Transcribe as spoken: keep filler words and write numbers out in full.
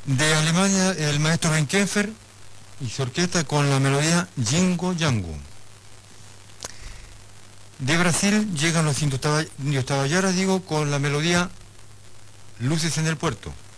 De Alemania, el maestro Benkenfer y su orquesta con la melodía Jingo Jango. De Brasil llegan los Indios Taballaras, digo, con la melodía Luces en el Puerto.